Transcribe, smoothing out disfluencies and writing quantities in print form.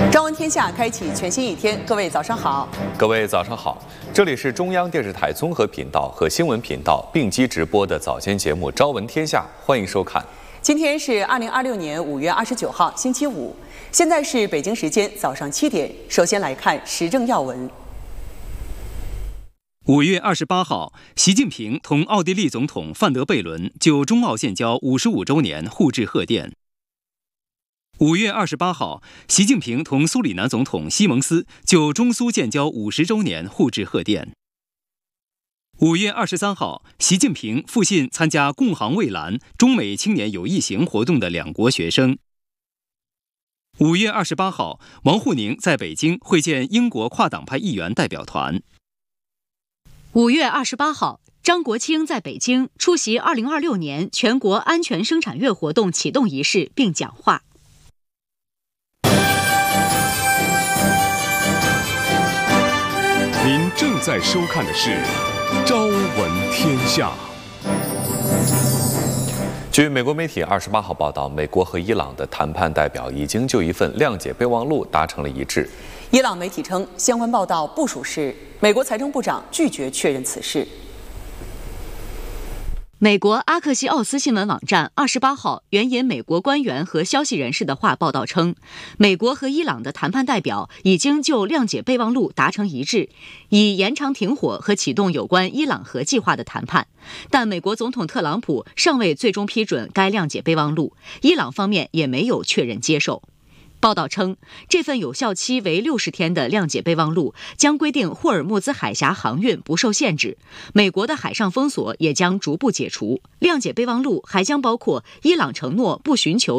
朝闻天下开启全新一天，各位早上好。 各位早上好，这里是中央电视台综合频道和新闻频道并机直播的早间节目《朝闻天下》，欢迎收看。 今天是2026年5月29号，星期五，现在是北京时间早上7点。首先来看时政要闻。 5月28号，习近平同奥地利总统范德贝伦就中奥建交55周年互致贺电。5月28号，习近平同苏里南总统西蒙斯就中苏建交50周年互致贺电。5月23号，习近平复信参加共航蔚蓝中美青年友谊行活动的两国学生。5月28号，王沪宁在北京会见英国跨党派议员代表团。 5月28号，张国清在北京出席2026年全国安全生产月活动启动仪式并讲话。 您正在收看的是《朝闻天下》。 据美国媒体28号报道，美国和伊朗的谈判代表已经就一份谅解备忘录达成了一致。 伊朗媒体称，相关报道不属实，美国财政部长拒绝确认此事。 美国阿克西奥斯新闻网站28号援引美国官员和消息人士的话报道称，美国和伊朗的谈判代表已经就谅解备忘录达成一致，以延长停火和启动有关伊朗核计划的谈判，但美国总统特朗普尚未最终批准该谅解备忘录，伊朗方面也没有确认接受。报道称，这份有效期为60天的谅解备忘录将规定霍尔木兹海峡航运不受限制，美国的海上封锁也将逐步解除。谅解备忘录还将包括伊朗承诺不寻求